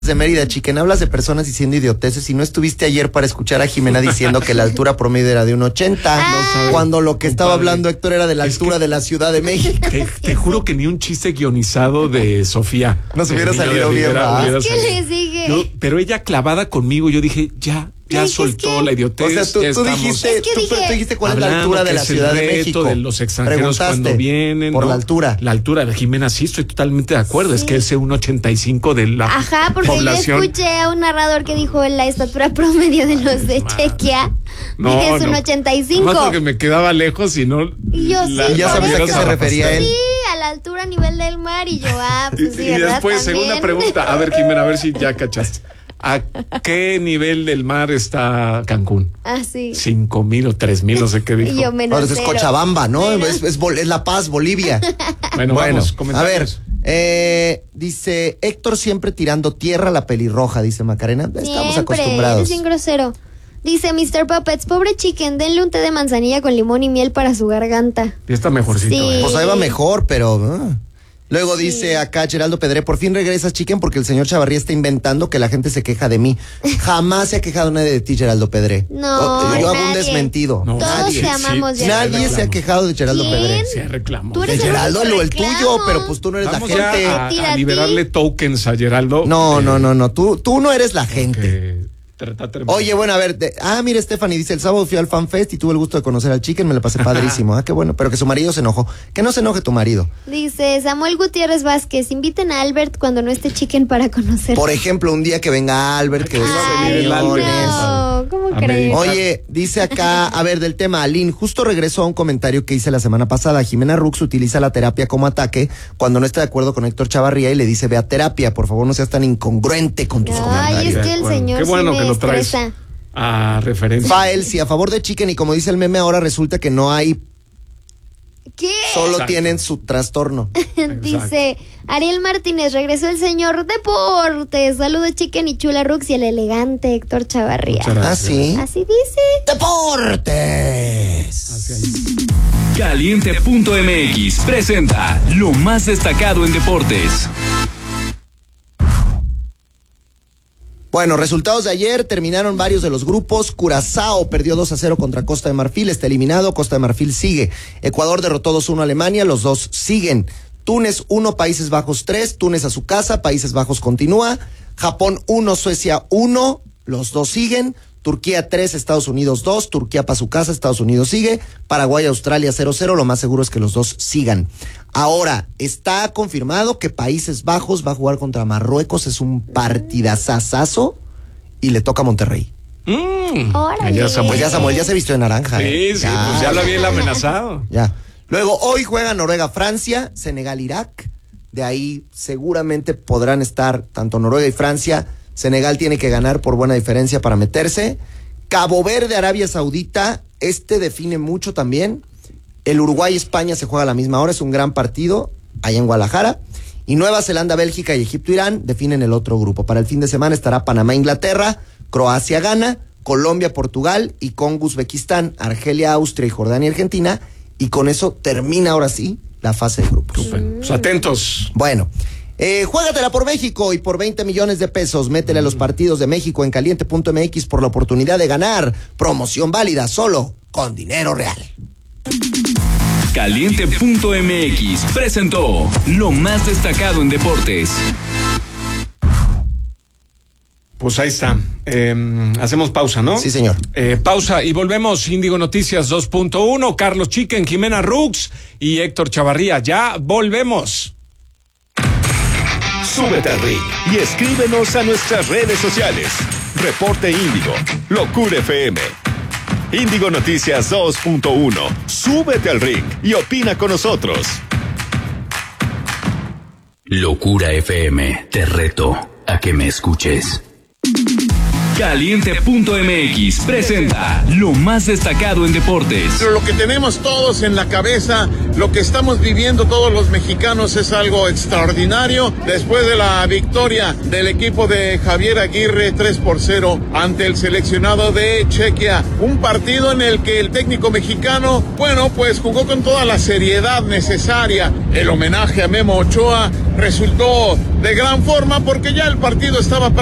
De Mérida, Chiquen, hablas de personas diciendo idioteces y no estuviste ayer para escuchar a Jimena diciendo que la altura promedio era de 1.80, cuando lo que estaba hablando Héctor era de la altura de la Ciudad de México. Te juro que ni un chiste guionizado de Sofía nos hubiera salido bien, ¿verdad? ¿Qué les dije? Pero ella clavada conmigo, yo dije, ya soltó la idiotez. O sea, tú dijiste cuál es la altura de la Ciudad de México. De los extranjeros cuando vienen. Por ¿no? la altura. La altura de Jimena, sí, estoy totalmente de acuerdo. Sí. Es que ese 1.85 de la población. Yo escuché a un narrador que dijo la estatura promedio de los de Chequia. Dije es 1.85. Más porque me quedaba lejos y no. Y yo sí. ¿Y ya sabes a qué se refería él? Sí, a la altura a nivel del mar. Y yo, pues sí, y después, segunda pregunta. A ver, Jimena, a ver si ya cachaste. ¿A qué nivel del mar está Cancún? Sí. 5,000 o 3,000, no sé qué dijo. Yo menos es Cochabamba, ¿no? Es La Paz, Bolivia. Bueno, vamos, a ver, dice Héctor siempre tirando tierra a la pelirroja, dice Macarena. Estamos acostumbrados. Eres bien grosero. Dice Mr. Puppets, pobre Chicken, denle un té de manzanilla con limón y miel para su garganta. Y está mejorcito. Sí. Pues ahí va mejor, pero... Luego dice acá Geraldo Pedré, por fin regresas, Chiquen, porque el señor Chavarría está inventando que la gente se queja de mí. Jamás se ha quejado nadie de ti, Geraldo Pedré. No, yo hago un desmentido. No, todos te amamos, Geraldo. Nadie se ha quejado de Geraldo Pedré. Se reclamo. Tú eres Geraldo, el tuyo, pero pues tú no eres Vamos la gente. A liberarle tokens a Geraldo. No, tú no eres la gente. Oye, bueno, a ver, mira, Stephanie dice, el sábado fui al Fan Fest y tuve el gusto de conocer al Chicken, me lo pasé padrísimo. Qué bueno, pero que su marido se enojó. Que no se enoje tu marido. Dice Samuel Gutiérrez Vázquez, inviten a Albert cuando no esté Chicken para conocer. Por ejemplo, un día que venga Albert, que no, ¿cómo crees? Oye, dice acá, a ver, del tema, Aline, justo regresó a un comentario que hice la semana pasada. Jimena Rux utiliza la terapia como ataque cuando no está de acuerdo con Héctor Chavarría y le dice, ve a terapia, por favor no seas tan incongruente con tus comentarios. Es que el señor qué bueno que lo traes estresa. A referencia. Fael, sí, a favor de Chicken, y como dice el meme, ahora resulta que no hay. ¿Qué? Solo tienen su trastorno. Dice Ariel Martínez, regresó el señor Deportes. Saludos Chicken y Chula Rux y el elegante Héctor Chavarría. ¿Sí? Así dice. Deportes. Caliente.mx presenta lo más destacado en deportes. Bueno, resultados de ayer, terminaron varios de los grupos. Curazao perdió 2-0 contra Costa de Marfil, está eliminado, Costa de Marfil sigue. Ecuador derrotó 2-1 a Alemania, los dos siguen. Túnez 1, Países Bajos 3, Túnez a su casa, Países Bajos continúa. Japón 1, Suecia 1, los dos siguen. Turquía 3, Estados Unidos 2, Turquía para su casa, Estados Unidos sigue. Paraguay, Australia 0-0, lo más seguro es que los dos sigan. Ahora, está confirmado que Países Bajos va a jugar contra Marruecos, es un partidazazazo y le toca a Monterrey. Órale. Samuel ya se vistió de naranja. Sí, pues ya lo había amenazado. Ya. Luego, hoy juega Noruega-Francia, Senegal-Irak. De ahí seguramente podrán estar tanto Noruega y Francia. Senegal tiene que ganar por buena diferencia para meterse. Cabo Verde, Arabia Saudita, define mucho también. El Uruguay-España se juega a la misma hora, es un gran partido allá en Guadalajara. Y Nueva Zelanda, Bélgica y Egipto-Irán definen el otro grupo. Para el fin de semana estará Panamá-Inglaterra, Croacia-Ghana, Colombia-Portugal y Congo-Uzbekistán, Argelia, Austria y Jordania-Argentina. Y con eso termina ahora sí la fase de grupos. Pues atentos. Bueno. Juégatela por México y por 20 millones de pesos. Métele a los partidos de México en caliente.mx por la oportunidad de ganar. Promoción válida solo con dinero real. Caliente.mx presentó lo más destacado en deportes. Pues ahí está. Hacemos pausa, ¿no? Sí, señor. Pausa y volvemos. Índigo Noticias 2.1. Carlos Chicken, Jimena Rux y Héctor Chavarría. Ya volvemos. Súbete al ring y escríbenos a nuestras redes sociales. Reporte Índigo, Locura FM. Índigo Noticias 2.1. Súbete al ring y opina con nosotros. Locura FM, te reto a que me escuches. Caliente.mx presenta lo más destacado en deportes. Pero lo que tenemos todos en la cabeza, lo que estamos viviendo todos los mexicanos es algo extraordinario. Después de la victoria del equipo de Javier Aguirre 3-0 ante el seleccionado de Chequia, un partido en el que el técnico mexicano, pues jugó con toda la seriedad necesaria. El homenaje a Memo Ochoa resultó de gran forma porque ya el partido estaba